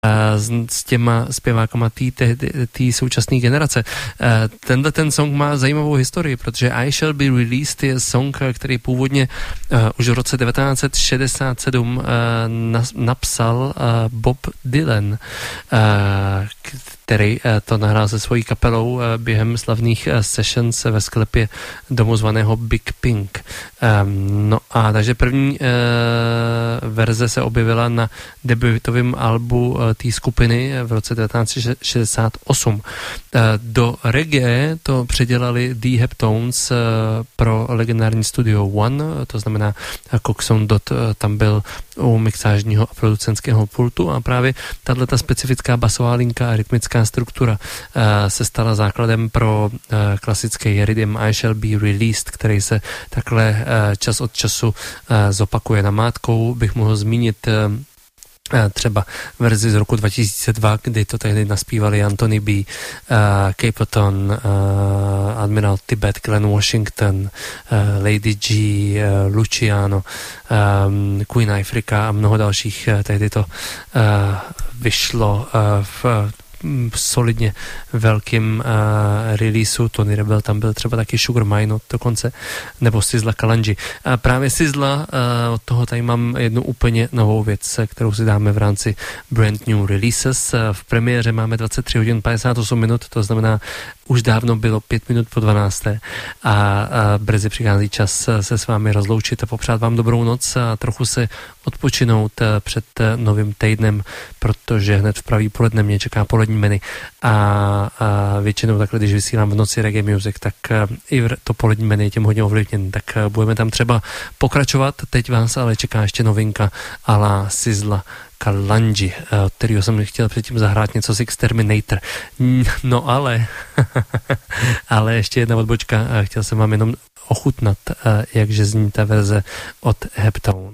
s těma zpěvákama té současné generace. Tenhle ten song má zajímavou historii, protože I Shall Be Released je song, který původně už v roce 1967 napsal Bob Dylan, který to nahrál se svojí kapelou během slavných sessions ve sklepě domu zvaného Big Pink. No a takže první verze se objevila na debutovém albu té skupiny v roce 1968. Do reggae to předělali The Heptones pro legendární studio One, to znamená Coxsone Dot tam byl u mixážního a producentského pultu a právě tato specifická basová linka a rytmická struktura se stala základem pro klasický rytm I Shall Be Released, který se takhle čas od času zopakuje. Namátkou bych mohl zmínit třeba verzi z roku 2002, kdy to tehdy naspívali Anthony B., Capleton, Admiral Tibet, Glenn Washington, Lady G, Luciano, Queen Ifrika a mnoho dalších. Tehdy to vyšlo v solidně velkým releaseu. Tony Rebel tam byl třeba taky Sugar Mine dokonce, nebo Sizzla Kalonji. Právě Sizzla, od toho tady mám jednu úplně novou věc, kterou si dáme v rámci Brand New Releases. V premiéře máme 23 hodin 58 minut, to znamená, už dávno bylo 5 minut po 12. A brzy přichází čas se s vámi rozloučit a popřát vám dobrou noc a trochu se odpočinout před novým týdnem, protože hned v pravý poledne mě čeká polední menu a většinou takhle, když vysílám v noci reggae music, tak i to polední menu je tím hodně ovlivněn, tak budeme tam třeba pokračovat. Teď vás ale čeká ještě novinka a la Sizzla Kalonji, od kterého jsem chtěl předtím zahrát něco z Exterminator. No ale ještě jedna odbočka, chtěl jsem vám jenom ochutnat, jakže zní ta verze od Heptone.